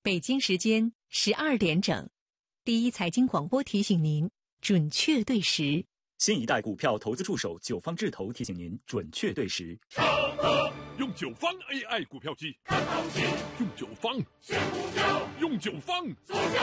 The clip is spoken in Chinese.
北京时间12点整，第一财经广播提醒您准确对时。 新一代股票投资助手九方智投提醒您准确对时。 上课用九方 AI 股票机看行情，用九方选股票，用九方做